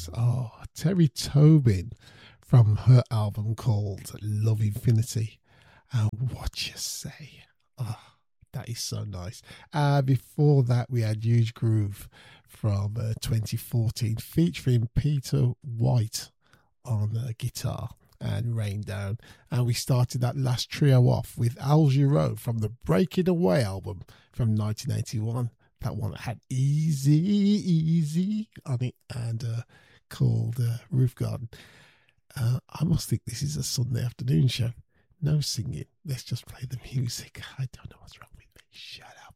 that. Oh, Terry Tobin from her album called Love Infinity. What you say? Oh, that is so nice. Before that, we had Huge Groove from 2014 featuring Peter White on guitar and Rain Down. And we started that last trio off with Al Giro from the Breaking Away album from 1981. That one had Easy Easy on it and called Roof Garden. I must think this is a Sunday afternoon show. No singing. Let's just play the music. I don't know what's wrong with me. Shut up.